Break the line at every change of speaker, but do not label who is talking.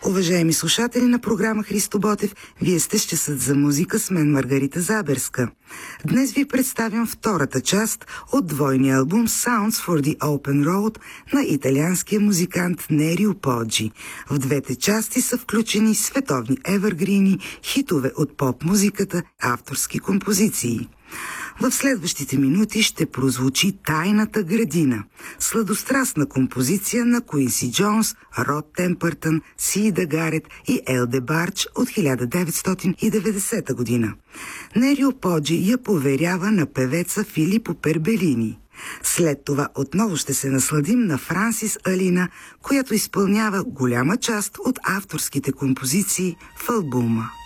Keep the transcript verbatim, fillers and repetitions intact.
Уважаеми слушатели на програма Христо Ботев, вие сте с часът за музика с мен Маргарита Заберска. Днес ви представям втората част от двойния албум Sounds for the Open Road на италианския музикант Нерио Поджи. В двете части са включени световни евъргрини, хитове от поп-музиката, авторски композиции. В следващите минути ще прозвучи Тайната градина, сладострастна композиция на Куинси Джонс, Род Темпъртън, Сида Гарет и Ел Дебарч от хиляда деветстотин и деветдесета година. Нерио Поджи я поверява на певеца Филипо Пербелини. След това отново ще се насладим на Франсис Алина, която изпълнява голяма част от авторските композиции в албума.